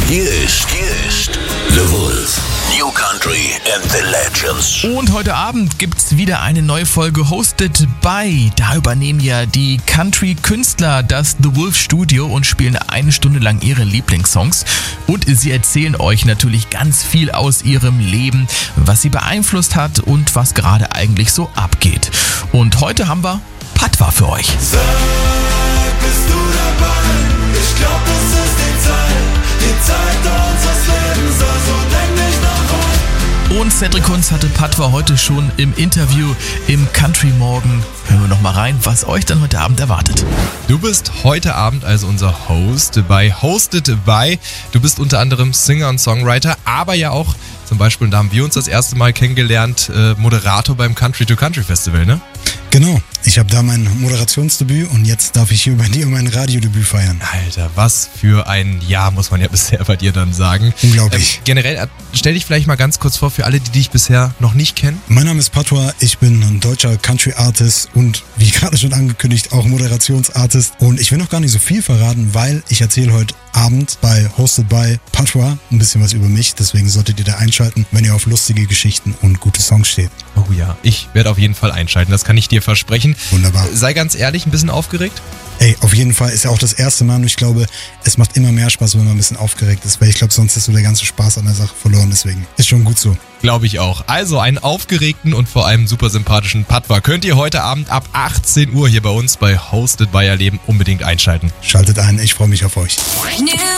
Hier ist The Wolf. New Country and the Legends. Und heute Abend gibt's wieder eine neue Folge Hosted by. Da übernehmen ja die Country-Künstler das The Wolf Studio und spielen eine Stunde lang ihre Lieblingssongs. Und sie erzählen euch natürlich ganz viel aus ihrem Leben, was sie beeinflusst hat und was gerade eigentlich so abgeht. Und heute haben wir Patwa für euch. Sag, bist du dabei? Ich glaub, es ist die Zeit unseres Lebens, also denk nicht nach uns. Und Cedric Kunz hatte Patwa heute schon im Interview im Country Morgen. Hören wir noch mal rein, was euch dann heute Abend erwartet. Du bist heute Abend also unser Host bei Hosted by. Du bist unter anderem Singer und Songwriter, aber ja auch zum Beispiel, und da haben wir uns das erste Mal kennengelernt, Moderator beim Country to Country Festival, ne? Genau, ich habe da mein Moderationsdebüt und jetzt darf ich hier bei dir mein Radiodebüt feiern. Alter, was für ein Jahr, muss man ja bisher bei dir dann sagen. Unglaublich. Generell, stell dich vielleicht mal ganz kurz vor für alle, die dich bisher noch nicht kennen. Mein Name ist Patwa, ich bin ein deutscher Country-Artist und wie gerade schon angekündigt auch Moderationsartist. Und ich will noch gar nicht so viel verraten, weil ich erzähle heute Abend bei Hosted by Patwa ein bisschen was über mich. Deswegen solltet ihr da einschalten, wenn ihr auf lustige Geschichten und gute Songs steht. Oh ja, ich werde auf jeden Fall einschalten, das kann ich dir versprechen. Wunderbar. Sei ganz ehrlich, ein bisschen aufgeregt? Ey, auf jeden Fall ist ja auch das erste Mal und ich glaube, es macht immer mehr Spaß, wenn man ein bisschen aufgeregt ist, weil ich glaube, sonst ist so der ganze Spaß an der Sache verloren, deswegen ist schon gut so. Glaube ich auch. Also einen aufgeregten und vor allem super sympathischen Patwa könnt ihr heute Abend ab 18 Uhr hier bei uns bei Hosted by Erleben unbedingt einschalten. Schaltet ein, ich freue mich auf euch. New